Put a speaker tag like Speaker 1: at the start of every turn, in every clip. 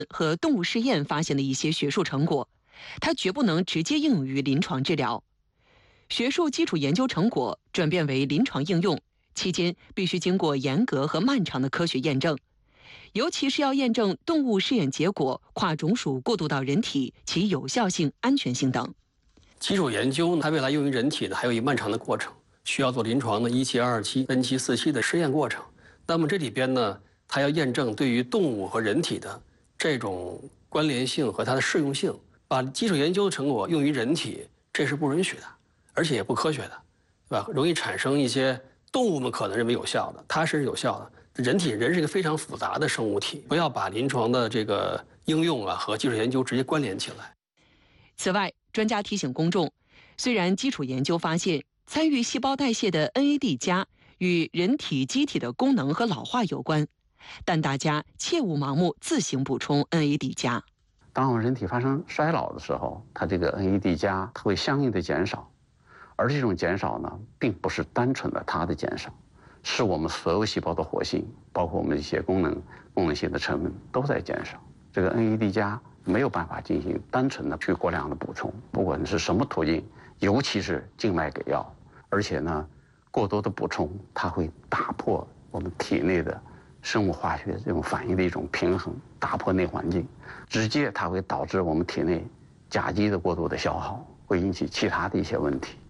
Speaker 1: 和动物试验发现的一些学术成果，它绝不能直接应用于临床治疗。学术基础研究成果转变为临床应用期间，必须经过严格和漫长的科学验证，尤其是要验证动物试验结果跨种属过渡到人体其有效性、安全性等。
Speaker 2: 基础研究它未来用于人体的还有一漫长的过程，需要做临床的1期、2期、N 期、4期的实验过程。那么这里边呢，它要验证对于动物和人体的这种关联性和它的适用性，把基础研究的成果用于人体，这是不允许的，而且也不科学的，对吧？容易产生一些动物们可能认为有效的，它是有效的。人是一个非常复杂的生物体，不要把临床的这个应用和基础研究直接关联起来。
Speaker 1: 此外，专家提醒公众，虽然基础研究发现参与细胞代谢的 NAD+ 与人体机体的功能和老化有关，但大家切勿盲目自行补充 NAD+。
Speaker 3: 当我们人体发生衰老的时候，它这个 NAD+ 它会相应的减少，而这种减少呢，并不是单纯的它的减少，是我们所有细胞的活性，包括我们一些功能性的成分都在减少。这个 NAD+ 没有办法进行单纯的去过量的补充，不管是什么途径，尤其是静脉给药，而且呢，过多的补充它会打破我们体内的生物化学这种反应的一种平衡，打破内环境，直接它会导致我们体内甲基的过度的消耗，会引起其他的一些问题。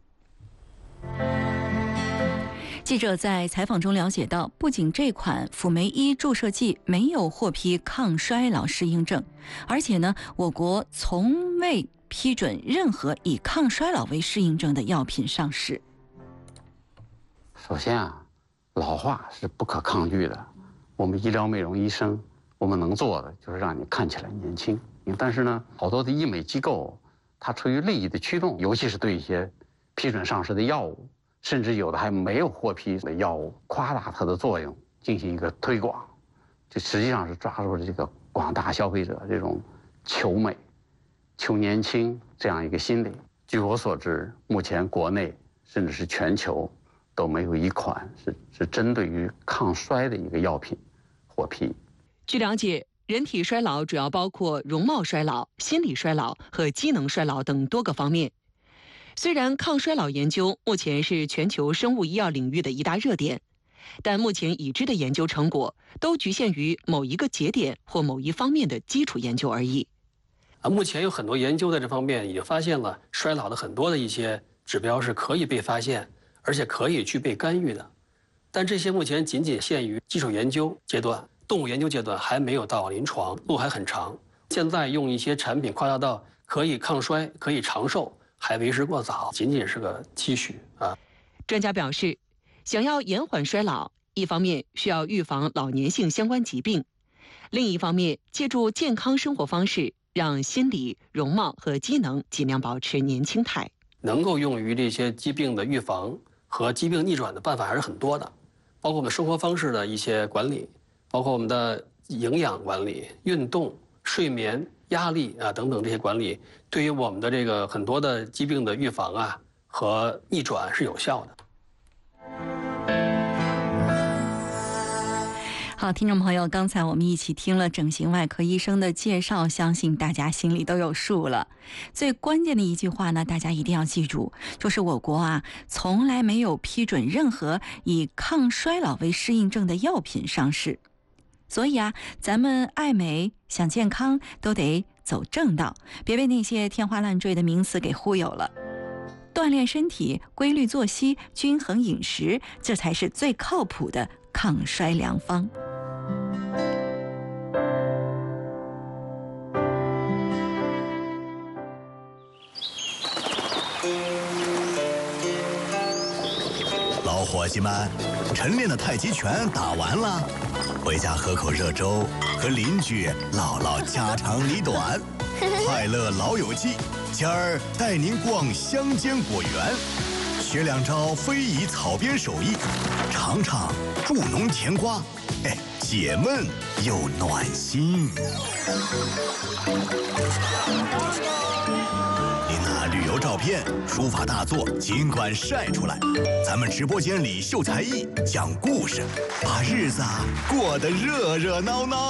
Speaker 4: 记者在采访中了解到，不仅这款辅酶1注射剂没有获批抗衰老适应症，而且呢，我国从未批准任何以抗衰老为适应症的药品上市。
Speaker 3: 首先老化是不可抗拒的，我们医疗美容医生，我们能做的就是让你看起来年轻。但是呢，好多的医美机构，它出于利益的驱动，尤其是对一些批准上市的药物，甚至有的还没有获批的药物，夸大它的作用，进行一个推广，这实际上是抓住了这个广大消费者这种求美、求年轻这样一个心理。据我所知，目前国内甚至是全球都没有一款是针对于抗衰的一个药品获批。
Speaker 1: 据了解，人体衰老主要包括容貌衰老、心理衰老和机能衰老等多个方面。虽然抗衰老研究目前是全球生物医药领域的一大热点，但目前已知的研究成果都局限于某一个节点或某一方面的基础研究而已。
Speaker 2: 目前有很多研究在这方面已经发现了衰老的很多的一些指标是可以被发现，而且可以去被干预的，但这些目前仅仅限于基础研究阶段，动物研究阶段还没有到临床，路还很长。现在用一些产品夸大到可以抗衰、可以长寿，还为时过早，仅仅是个期许啊。
Speaker 1: 专家表示，想要延缓衰老，一方面需要预防老年性相关疾病，另一方面借助健康生活方式，让心理、容貌和机能尽量保持年轻态。
Speaker 2: 能够用于这些疾病的预防和疾病逆转的办法还是很多的，包括我们生活方式的一些管理，包括我们的营养管理、运动、睡眠、压力等等这些管理，对于我们的这个很多的疾病的预防和逆转是有效的。
Speaker 4: 好，听众朋友，刚才我们一起听了整形外科医生的介绍，相信大家心里都有数了。最关键的一句话呢，大家一定要记住，就是我国从来没有批准任何以抗衰老为适应症的药品上市。所以咱们爱美想健康都得走正道，别被那些天花乱坠的名词给忽悠了。锻炼身体、规律作息、均衡饮食，这才是最靠谱的抗衰良方。
Speaker 5: 老伙计们，晨练的太极拳打完了，回家喝口热粥，和邻居唠唠家长里短，快乐老友记。今儿带您逛乡间果园，学2招非遗草编手艺，尝尝助农甜瓜，解闷又暖心。您那旅游照片、书法大作尽管晒出来，咱们直播间里秀才艺、讲故事，把日子过得热热闹闹。